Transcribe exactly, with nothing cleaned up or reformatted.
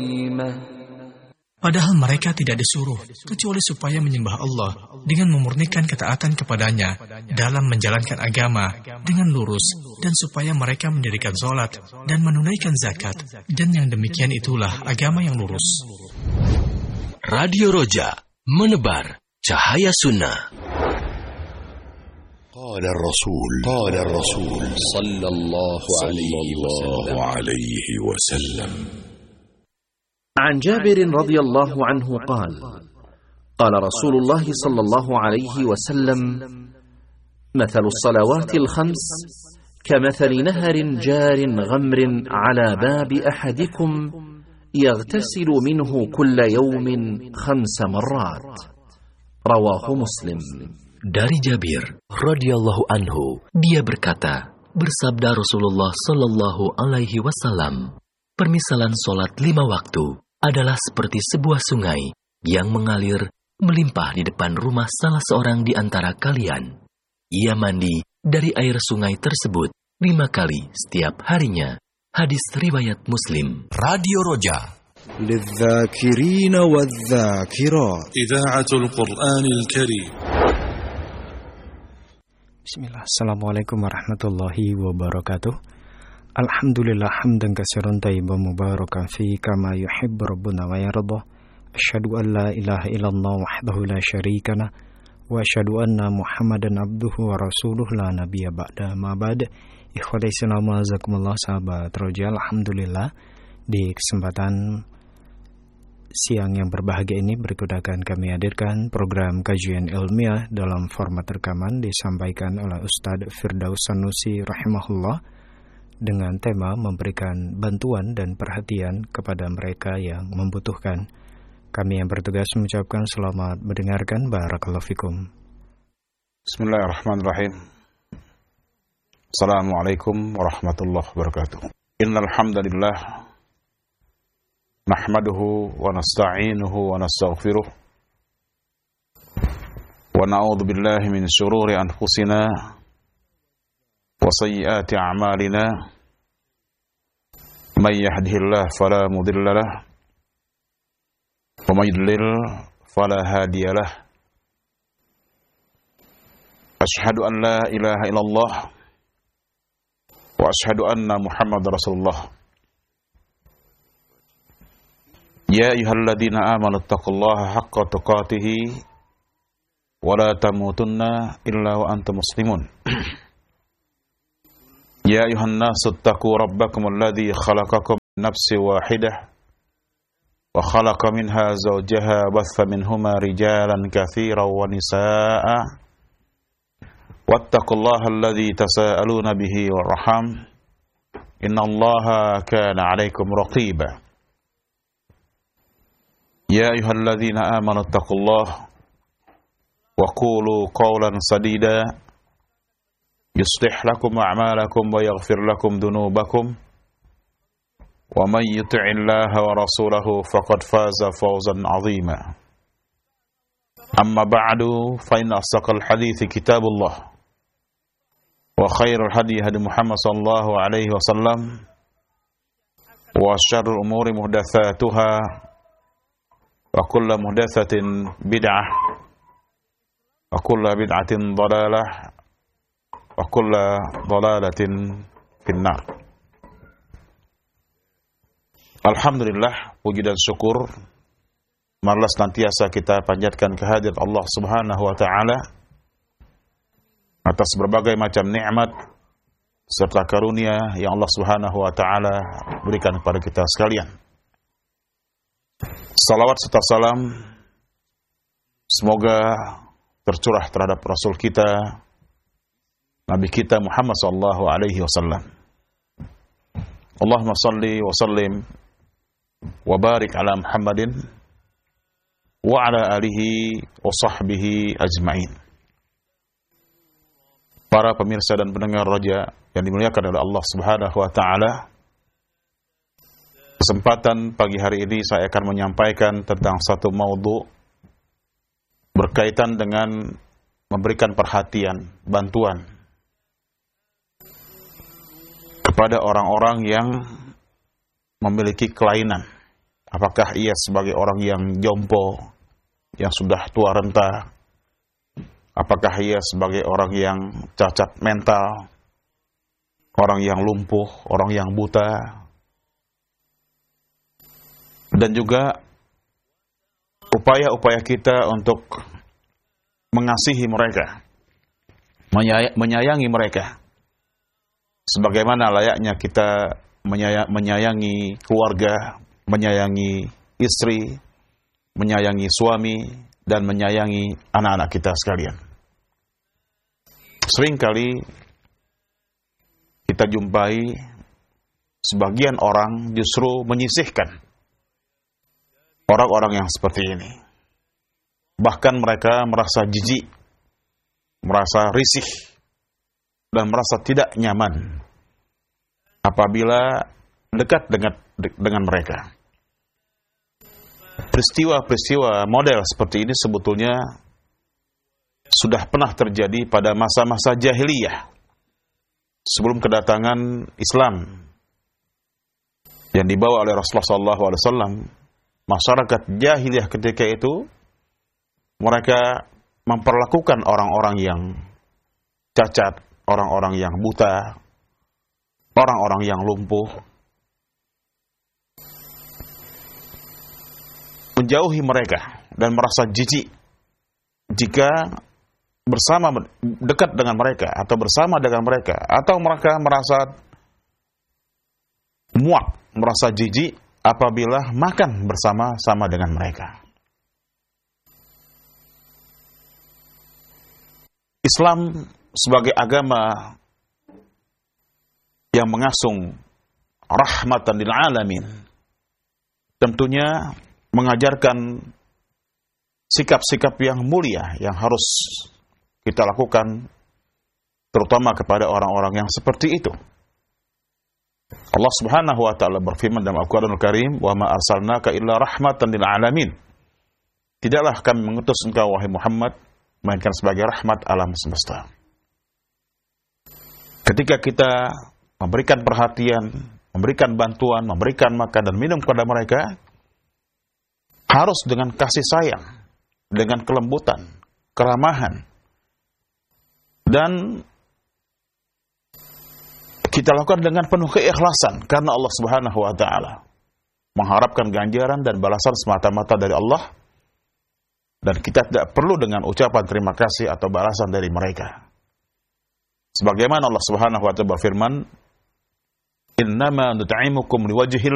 Padahal mereka tidak disuruh, kecuali supaya menyembah Allah dengan memurnikan ketaatan kepadanya dalam menjalankan agama dengan lurus, dan supaya mereka mendirikan sholat dan menunaikan zakat, dan yang demikian itulah agama yang lurus. Radio Roja, menebar cahaya sunnah. قال الرسول قال الرسول صلى الله عليه وسلم. عن جابر رضي الله عنه قال قال رسول الله صلى الله عليه وسلم مثل الصلوات الخمس كمثل نهر جار غمر على باب أحدكم يغتسل منه كل يوم خمس مرات رواه مسلم. Dari Jabir radhiyallahu anhu, dia berkata, bersabda Rasulullah sallallahu alaihi wasallam, permisalan solat lima waktu adalah seperti sebuah sungai yang mengalir melimpah di depan rumah salah seorang di antara kalian. Ia mandi dari air sungai tersebut lima kali setiap harinya. Hadis riwayat Muslim. Radio Roja, للذاكرين والذاكرات إذاعة القرآن الكريم. Bismillah. Assalamualaikum warahmatullahi wabarakatuh. Alhamdulillah hamdan katsiran thayyiban mubarakan fi kama yuhibbu rabbuna wa yarda. Asyhadu an la ilaha illallah wahdahu la syarika lah wa asyhadu anna Muhammadan abduhu wa rasuluh la nabiyya ba'da ma ba'd. Ikhwati Islam jazakumullah, sahabat Roja. Alhamdulillah, di kesempatan siang yang berbahagia ini berikut akan kami hadirkan program kajian ilmiah dalam format rekaman disampaikan oleh Ustadz Firdaus Sanusi rahimahullah dengan tema memberikan bantuan dan perhatian kepada mereka yang membutuhkan. Kami yang bertugas mengucapkan selamat mendengarkan. Barakallahu fikum. Bismillahirrahmanirrahim. Assalamualaikum warahmatullahi wabarakatuh. Innal hamdalillah nahmaduhu wa nasta'inuhu wa nastaghfiruh wa na'udzu billahi min shururi anfusina wa sayyiati a'malina may yahdihillahu fala mudilla lahu wa may yudlil fala hadiya lahu. Asyhadu an la ilaha illallah wa asyhadu anna Muhammadar Rasulullah. Ya ayyuhalladzina amanu taqullaha haqqa tuqatih wa la tamutunna illa wa antum muslimun. Ya ayyuhan nasu taqu rabbakum alladzi khalaqakum min nafsin wahidah wa khalaqa minha zawjaha batha minhuma rijalan katsiran wa nisaa'a wattaqullaha alladzi tasaaluna bihi warham innallaha kana 'alaikum raqiba. Ya ayyuhalladzina amanu taqullaha wa qulu qawlan sadida yuslih lakum a'malakum wa yaghfir lakum dhunubakum wa man yuti'illaha wa rasulahu faqad faza fawzan 'azima. Amma ba'du, fa inna asdaqal hadithi kitabullah wa khairul hadi hadi Muhammad sallallahu alaihi wasallam wa syarrul umuri muhdatsatuha wa kullu muhdatsatin bid'ah wa kullu bid'atin dhalalah wa kullu dhalalatin finnar. Alhamdulillah, puji dan syukur marilah senantiasa kita panjatkan kehadirat Allah Subhanahu wa taala atas berbagai macam nikmat serta karunia yang Allah Subhanahu wa taala berikan kepada kita sekalian. Salawat serta salam semoga tercurah terhadap Rasul kita, Nabi kita Muhammad sallallahu alaihi wasallam. Allahumma salli wa sallim wa barik ala Muhammadin wa ala alihi wa sahbihi ajma'in. Para pemirsa dan pendengar Roja yang dimuliakan oleh Allah Subhanahu wa taala, kesempatan pagi hari ini saya akan menyampaikan tentang satu maudhu berkaitan dengan memberikan perhatian, bantuan kepada orang-orang yang memiliki kelainan Apakah ia sebagai orang yang jompo, yang sudah tua renta? Apakah ia sebagai orang yang cacat mental, orang yang lumpuh, orang yang buta? Dan juga upaya-upaya kita untuk mengasihi mereka, menyayangi mereka, sebagaimana layaknya kita menyayangi keluarga, menyayangi istri, menyayangi suami, dan menyayangi anak-anak kita sekalian. Seringkali kita jumpai sebagian orang justru menyisihkan orang-orang yang seperti ini. Bahkan mereka merasa jijik, merasa risih, dan merasa tidak nyaman apabila dekat dengan dengan mereka. Peristiwa-peristiwa model seperti ini sebetulnya sudah pernah terjadi pada masa-masa jahiliyah sebelum kedatangan Islam yang dibawa oleh Rasulullah shallallahu alaihi wasallam. Masyarakat jahiliyah ketika itu mereka memperlakukan orang-orang yang cacat, orang-orang yang buta, orang-orang yang lumpuh, menjauhi mereka dan merasa jijik jika bersama dekat dengan mereka atau bersama dengan mereka, atau mereka merasa muak, merasa jijik apabila makan bersama-sama dengan mereka. Islam sebagai agama yang mengasung rahmatan lil alamin tentunya mengajarkan sikap-sikap yang mulia yang harus kita lakukan, terutama kepada orang-orang yang seperti itu. Allah Subhanahu wa taala berfirman dalam Al-Qur'anul Karim, "Wa ma arsalnaka illa rahmatan lil alamin." Tidaklah kami mengutus engkau wahai Muhammad melainkan sebagai rahmat alam semesta. Ketika kita memberikan perhatian, memberikan bantuan, memberikan makan dan minum kepada mereka, harus dengan kasih sayang, dengan kelembutan, keramahan, dan kita lakukan dengan penuh keikhlasan karena Allah Subhanahu wa taala mengharapkan ganjaran dan balasan semata-mata dari Allah, dan kita tidak perlu dengan ucapan terima kasih atau balasan dari mereka. Sebagaimana Allah Subhanahu wa taala berfirman, "Innama nut'imukum liwajhil